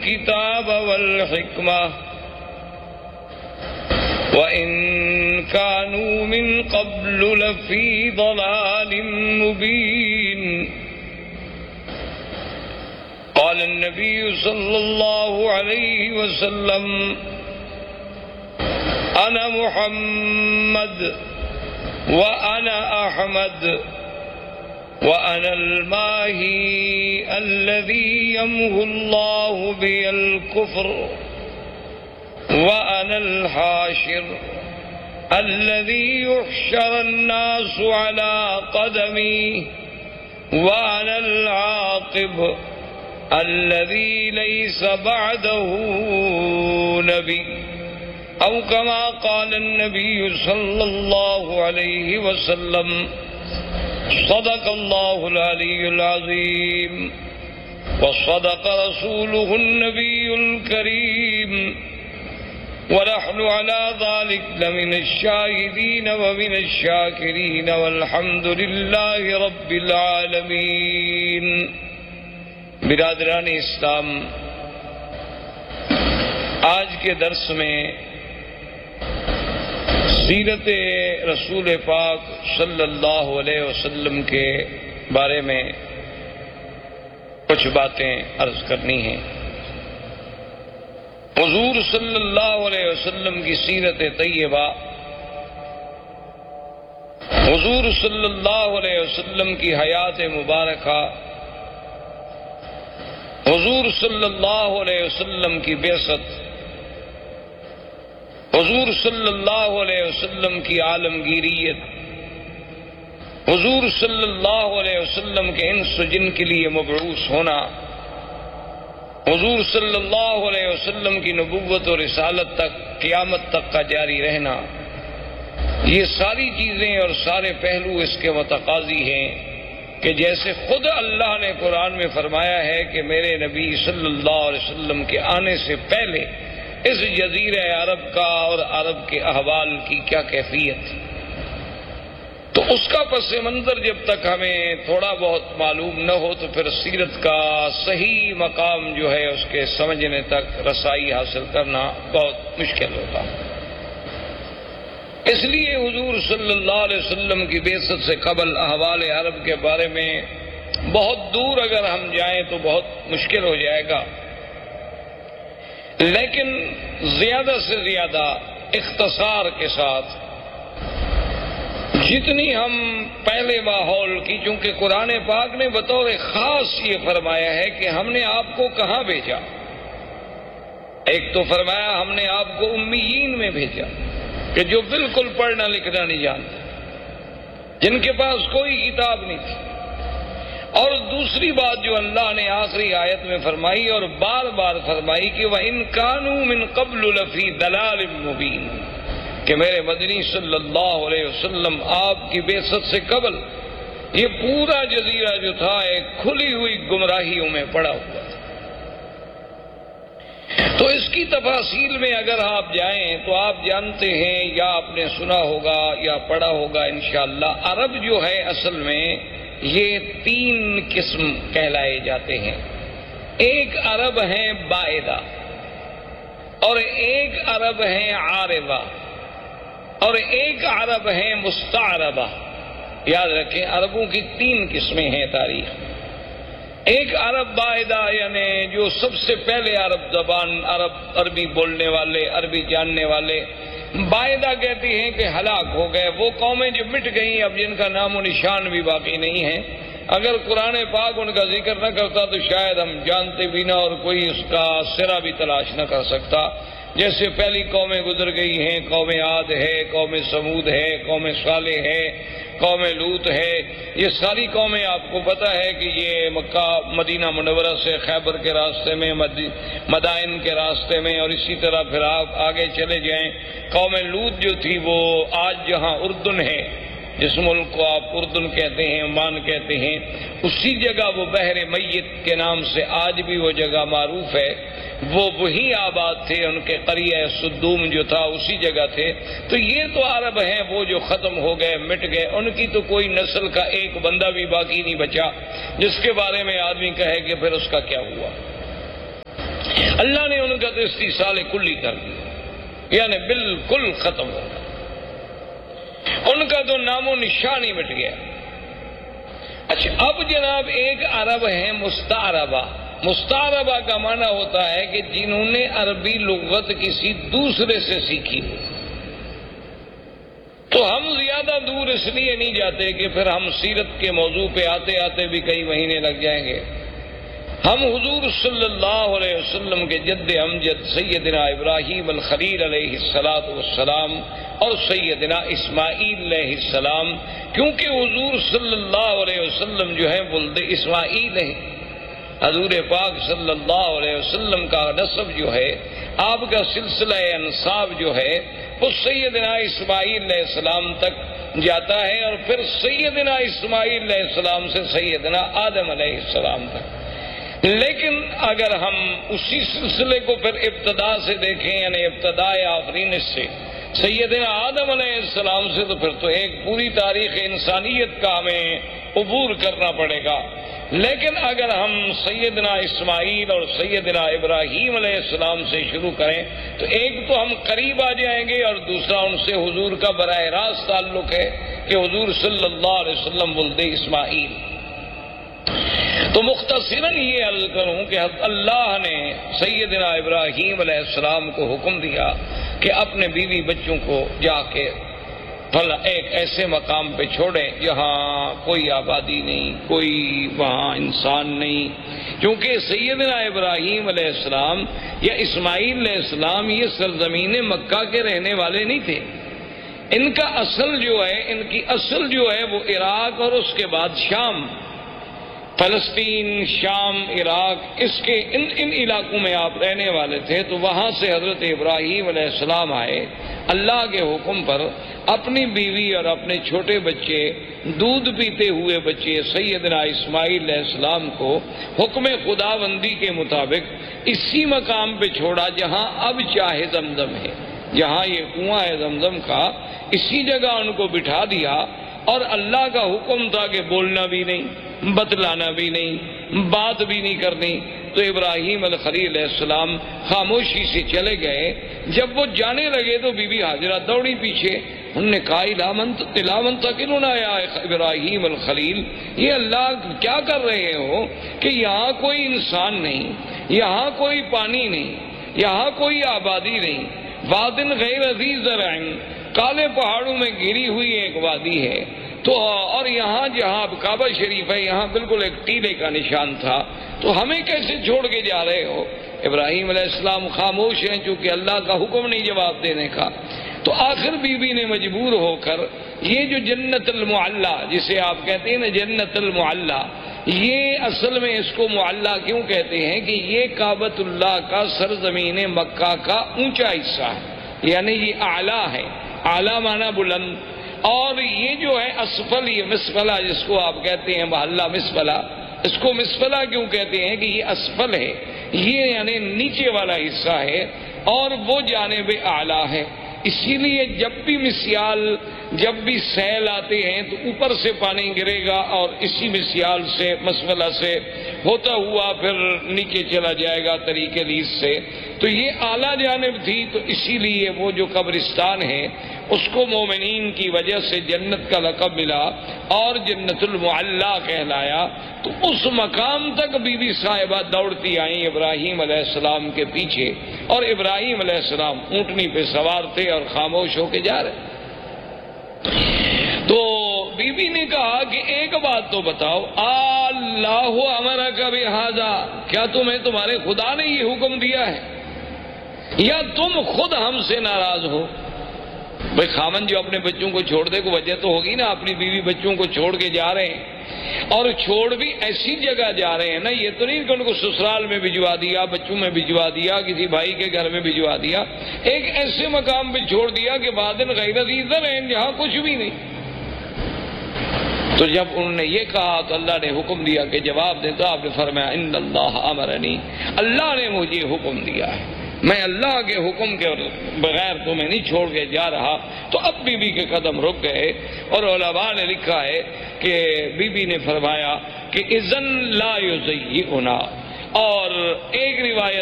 الكتاب والحكمة وإن كانوا من قبل لفي ضلال مبين. قال النبي صلى الله عليه وسلم: أنا محمد وأنا أحمد وأنا الماهي الذي يمحو الله بي الكفر وأنا الحاشر الذي يحشر الناس على قدمي وأنا العاقب الذي ليس بعده نبي، أو كما قال النبي صلى الله عليه وسلم. صدق الله العلي العظيم وصدق رسوله النبي الكريم، ونحن على ذلك لمن الشاهدين ومن الشاكرين، والحمد لله رب العالمين. برادران اسلام، آج کے درس میں سیرت رسول پاک صلی اللہ علیہ وسلم کے بارے میں کچھ باتیں عرض کرنی ہیں. حضور صلی اللہ علیہ وسلم کی سیرت طیبہ، حضور صلی اللہ علیہ وسلم کی حیات مبارکہ، حضور صلی اللہ علیہ وسلم کی بعثت، حضور صلی اللہ علیہ وسلم کی عالمگیریت، حضور صلی اللہ علیہ وسلم کے انس و جن کے لیے مبعوث ہونا، حضور صلی اللہ علیہ وسلم کی نبوت و رسالت تک قیامت تک کا جاری رہنا، یہ ساری چیزیں اور سارے پہلو اس کے متقاضی ہیں کہ جیسے خود اللہ نے قرآن میں فرمایا ہے کہ میرے نبی صلی اللہ علیہ وسلم کے آنے سے پہلے اس جزیرہ عرب کا اور عرب کے احوال کی کیا کیفیت، تو اس کا پس منظر جب تک ہمیں تھوڑا بہت معلوم نہ ہو تو پھر سیرت کا صحیح مقام جو ہے اس کے سمجھنے تک رسائی حاصل کرنا بہت مشکل ہوتا. اس لیے حضور صلی اللہ علیہ وسلم کی بعثت سے قبل احوال عرب کے بارے میں بہت دور اگر ہم جائیں تو بہت مشکل ہو جائے گا، لیکن زیادہ سے زیادہ اختصار کے ساتھ جتنی ہم پہلے ماحول کی، چونکہ قرآن پاک نے بطور خاص یہ فرمایا ہے کہ ہم نے آپ کو کہاں بھیجا. ایک تو فرمایا ہم نے آپ کو امیین میں بھیجا کہ جو بالکل پڑھنا لکھنا نہیں جانتے، جن کے پاس کوئی کتاب نہیں تھی. اور دوسری بات جو اللہ نے آخری آیت میں فرمائی اور بار بار فرمائی کہ وَإِن كَانُوا مِن قَبْلُ لَفِي ضَلَالٍ مُبِينٍ، کہ میرے مدنی صلی اللہ علیہ وسلم آپ کی بعثت سے قبل یہ پورا جزیرہ جو تھا ایک کھلی ہوئی گمراہیوں میں پڑا ہوا تھا. تو اس کی تفاصیل میں اگر آپ جائیں تو آپ جانتے ہیں یا آپ نے سنا ہوگا یا پڑھا ہوگا انشاءاللہ، عرب جو ہے اصل میں یہ 3 قسم کہلائے جاتے ہیں. ایک عرب ہیں بائدہ، اور ایک عرب ہیں عاربہ، اور ایک عرب ہیں مستعربہ. یاد رکھیں عربوں کی 3 قسمیں ہیں تاریخ. ایک عرب بائدہ یعنی جو سب سے پہلے عرب زبان، عربی بولنے والے، عربی جاننے والے. بائدہ کہتی ہیں کہ ہلاک ہو گئے، وہ قومیں جو مٹ گئیں اب جن کا نام و نشان بھی باقی نہیں ہے. اگر قرآن پاک ان کا ذکر نہ کرتا تو شاید ہم جانتے بھی نہ اور کوئی اس کا سرا بھی تلاش نہ کر سکتا. جیسے پہلی قومیں گزر گئی ہیں، قوم عاد ہے، قوم سمود ہے، قوم صالح ہے، قوم لوط ہے. یہ ساری قومیں آپ کو پتہ ہے کہ یہ مکہ مدینہ منورہ سے خیبر کے راستے میں، مدائن کے راستے میں، اور اسی طرح پھر آپ آگے چلے جائیں. قوم لوط جو تھی وہ آج جہاں اردن ہے، جس ملک کو آپ اردن کہتے ہیں، عمان کہتے ہیں، اسی جگہ وہ بحر میت کے نام سے آج بھی وہ جگہ معروف ہے. وہ وہی آباد تھے، ان کے قریہ صدوم جو تھا اسی جگہ تھے. تو یہ تو عرب ہیں وہ جو ختم ہو گئے، مٹ گئے. ان کی تو کوئی نسل کا ایک بندہ بھی باقی نہیں بچا جس کے بارے میں آدمی کہے کہ پھر اس کا کیا ہوا. اللہ نے ان کا تو استیصال کلی کر دیا، یعنی بالکل ختم ہو گیا، ان کا تو نام و نشان ہی مٹ گیا۔ اچھا، اب جناب ایک عرب ہیں مستعربہ۔ مستعربہ کا معنی ہوتا ہے کہ جنہوں نے عربی لغت کسی دوسرے سے سیکھی ہو۔ تو ہم زیادہ دور اس لیے نہیں جاتے کہ پھر ہم سیرت کے موضوع پہ آتے آتے بھی کئی مہینے لگ جائیں گے۔ ہم حضور صلی اللہ علیہ وسلم کے جد امجد سیدنا ابراہیم الخلیل علیہ الصلاۃ والسلام اور سیدنا اسماعیل علیہ السلام، کیونکہ حضور صلی اللہ علیہ وسلم جو ہے ولد اسماعیل ہیں، حضور پاک صلی اللہ علیہ وسلم کا نسب جو ہے، آپ کا سلسلہ انساب جو ہے وہ سیدنا اسماعیل علیہ السلام تک جاتا ہے، اور پھر سیدنا اسماعیل علیہ السلام سے سیدنا آدم علیہ السلام تک۔ لیکن اگر ہم اسی سلسلے کو پھر ابتدا سے دیکھیں، یعنی ابتدائے آفرینش سے سیدنا آدم علیہ السلام سے، تو پھر تو ایک پوری تاریخ انسانیت کا ہمیں عبور کرنا پڑے گا۔ لیکن اگر ہم سیدنا اسماعیل اور سیدنا ابراہیم علیہ السلام سے شروع کریں تو ایک تو ہم قریب آ جائیں گے، اور دوسرا ان سے حضور کا براہ راست تعلق ہے کہ حضور صلی اللہ علیہ وسلم ولد اسماعیل۔ تو مختصراً یہ عرض کروں کہ اللہ نے سیدنا ابراہیم علیہ السلام کو حکم دیا کہ اپنے بیوی بچوں کو جا کے بھلا ایک ایسے مقام پہ چھوڑیں جہاں کوئی آبادی نہیں، کوئی وہاں انسان نہیں، کیونکہ سیدنا ابراہیم علیہ السلام یا اسماعیل علیہ السلام یہ سرزمین مکہ کے رہنے والے نہیں تھے۔ ان کا اصل جو ہے، ان کی اصل جو ہے وہ عراق اور اس کے بعد شام، فلسطین، شام، عراق، اس کے ان علاقوں میں آپ رہنے والے تھے۔ تو وہاں سے حضرت ابراہیم علیہ السلام آئے، اللہ کے حکم پر اپنی بیوی اور اپنے چھوٹے بچے، دودھ پیتے ہوئے بچے سیدنا اسماعیل علیہ السلام کو حکم خداوندی کے مطابق اسی مقام پہ چھوڑا جہاں اب چاہے زمزم ہے، جہاں یہ کنواں ہے زمزم کا، اسی جگہ ان کو بٹھا دیا۔ اور اللہ کا حکم تھا کہ بولنا بھی نہیں، بتلانا بھی نہیں، بات بھی نہیں کرنی۔ تو ابراہیم الخلیل علیہ السلام خاموشی سے چلے گئے۔ جب وہ جانے لگے تو بی بی ہاجرہ دوڑی پیچھے، انہوں نے کہا الامن تقلنا یا ابراہیم الخلیل، یہ اللہ کیا کر رہے ہو کہ یہاں کوئی انسان نہیں، یہاں کوئی پانی نہیں، یہاں کوئی آبادی نہیں، وادن غیر ذی زرع، کالے پہاڑوں میں گری ہوئی ایک وادی ہے، تو اور یہاں جہاں اب کعبہ شریف ہے یہاں بالکل ایک ٹیلے کا نشان تھا، تو ہمیں کیسے چھوڑ کے جا رہے ہو؟ ابراہیم علیہ السلام خاموش ہیں چونکہ اللہ کا حکم نہیں جواب دینے کا۔ تو آخر بی بی نے مجبور ہو کر یہ جو جنت المعلا جسے آپ کہتے ہیں نا جنت المعلا، یہ اصل میں اس کو معلا کیوں کہتے ہیں کہ یہ کعبۃ اللہ کا سرزمین مکہ کا اونچا حصہ ہے، یعنی یہ اعلیٰ ہے، اعلیٰ معنی بلند، اور یہ جو ہے اسفل، یہ مسفلہ جس کو آپ کہتے ہیں محلہ مسفلہ، اس کو مسفلہ کیوں کہتے ہیں کہ یہ اسفل ہے، یہ یعنی نیچے والا حصہ ہے، اور وہ جانب اعلیٰ ہے۔ اسی لیے جب بھی مسیال، جب بھی سیل آتے ہیں تو اوپر سے پانی گرے گا اور اسی مسیال سے مسفلہ سے ہوتا ہوا پھر نیچے چلا جائے گا طریق ریز سے۔ تو یہ اعلیٰ جانب تھی، تو اسی لیے وہ جو قبرستان ہے اس کو مومنین کی وجہ سے جنت کا لقب ملا اور جنت المعلا کہلایا۔ تو اس مقام تک بی بی صاحبہ دوڑتی آئیں ابراہیم علیہ السلام کے پیچھے، اور ابراہیم علیہ السلام اونٹنی پہ سوار تھے اور خاموش ہو کے جا رہے۔ تو بی بی نے کہا کہ ایک بات تو بتاؤ، اللہ امرک بہذا، کیا تمہیں تمہارے خدا نے یہ حکم دیا ہے یا تم خود ہم سے ناراض ہو؟ بھئی خامن جو اپنے بچوں کو چھوڑ دے کو وجہ تو ہوگی نا، اپنی بیوی بچوں کو چھوڑ کے جا رہے ہیں، اور چھوڑ بھی ایسی جگہ جا رہے ہیں نا، یہ تو نہیں کہ ان کو سسرال میں بھجوا دیا، بچوں میں بھجوا دیا، کسی بھائی کے گھر میں بھجوا دیا، ایک ایسے مقام پہ چھوڑ دیا کہ وادن غیر ذی زرع، جہاں کچھ بھی نہیں۔ تو جب انہوں نے یہ کہا تو اللہ نے حکم دیا کہ جواب دیں، تو آپ نے فرمایا ان اللہ امرنی، اللہ نے مجھے حکم دیا ہے، میں اللہ کے حکم کے بغیر تمہیں نہیں چھوڑ کے جا رہا۔ تو اب بی بی کے قدم رک گئے، اور علماء نے لکھا ہے کہ بی بی نے فرمایا کہ اذن لا یضیعنا، اور ایک روایت